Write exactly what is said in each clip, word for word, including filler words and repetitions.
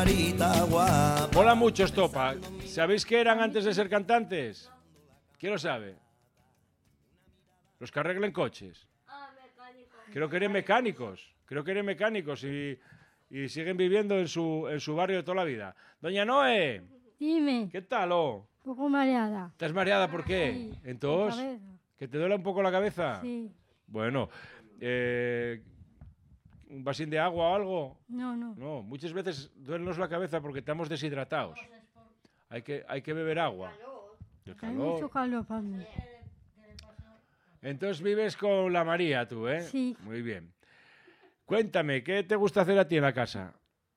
Mola mucho Estopa. ¿Sabéis qué eran antes de ser cantantes? ¿Quién lo sabe? Los que arreglen coches. Creo que eran mecánicos. Creo que eran mecánicos y, y siguen viviendo en su, en su barrio de toda la vida. Doña Noé. Dime. ¿Qué tal, oh? Un poco mareada. ¿Estás mareada por qué? Sí, ¿Entonces? ¿Que te duele un poco la cabeza? Sí. Bueno, eh, ¿un vasín de agua o algo? No, no. No, muchas veces duelenos la cabeza porque estamos deshidratados. Hay que, hay que beber agua. El Hay calor. mucho calor para mí. Entonces vives con la María tú, ¿eh? Sí. Muy bien. Cuéntame, ¿qué te gusta hacer a ti en la casa?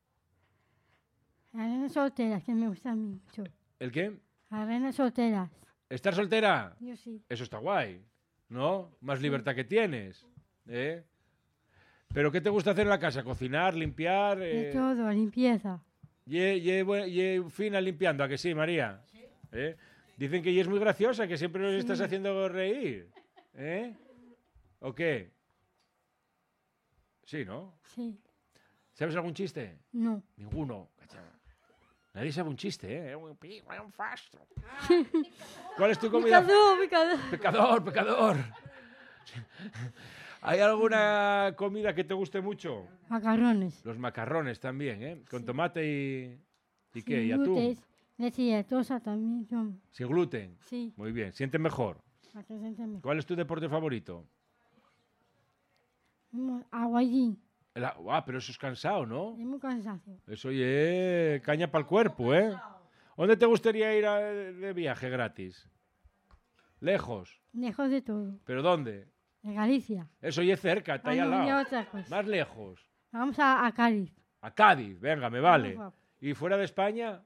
Arenas solteras, que me gusta a mí mucho. ¿El qué? Arenas solteras. ¿Estar soltera? Yo sí. Eso está guay, ¿no? Más libertad que tienes, ¿eh? ¿Pero qué te gusta hacer en la casa? ¿Cocinar, limpiar? De Eh... todo, limpieza. Ye, ye, bue- ye fina limpiando, ¿a que sí, María? Sí. ¿Eh? Dicen que ella es muy graciosa, que siempre nos Sí. estás haciendo reír. ¿Eh? ¿O qué? Sí, ¿no? Sí. ¿Sabes algún chiste? No. Ninguno. Cachada. Nadie sabe un chiste, ¿eh? Es un pi- es un fastro. ¿Cuál es tu comida? Picador, picador. Pecador, pecador. ¿Hay alguna comida que te guste mucho? Macarrones. Los macarrones también, ¿eh? Con tomate y... ¿Y qué? Sin ¿Y atún? gluten, leche y lactosa también son. Sin gluten. Sí. Muy bien. ¿Sientes mejor? Para que se sienta mejor. ¿Cuál es tu deporte favorito? Mo- Aguayín. El a- ah, pero eso es cansado, ¿no? Es muy cansado. Eso es caña para el cuerpo, ¿eh? ¿Dónde te gustaría ir a- de viaje gratis? Lejos. Lejos de todo. ¿Pero dónde? De Galicia. Eso ya es cerca, está ahí Ah, al no, ya lado. otra cosa. Más lejos. Vamos a, a Cádiz. A Cádiz, venga, me vale. Vamos ¿Y fuera de España?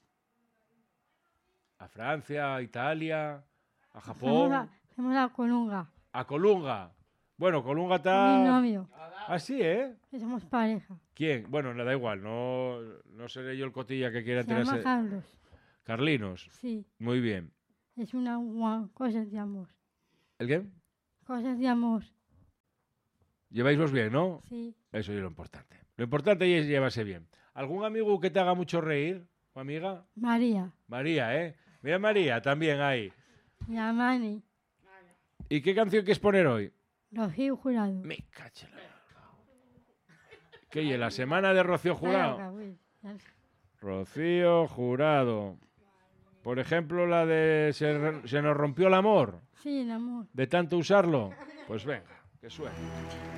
A Francia, a Italia, a Vamos Japón, a, vamos a Colunga. a Colunga. Bueno, Colunga Mi está... novio. Ah, sí, ¿eh? Que somos pareja. ¿Quién? Bueno, le da igual, no, no seré yo el cotilla que quiera Se llama tenerse... Carlos. Carlinos, Sí. muy bien. Es una gua- cosas de amor. ¿El qué? Cosas de amor. Lleváislos bien, ¿no? Sí. Eso es lo importante. Lo importante es llevarse bien. ¿Algún amigo que te haga mucho reír o amiga? María. María, ¿eh? Mira María, también ahí. Y a Mani. ¿Y qué canción quieres poner hoy? Rocío Jurado. Me caché la... ¿Qué? ¿Y en la semana de Rocío Jurado? Claro, güey. Ya- Rocío Jurado. Por ejemplo, la de se, se nos rompió el amor. Sí, el amor. De tanto usarlo. Pues venga, que suene.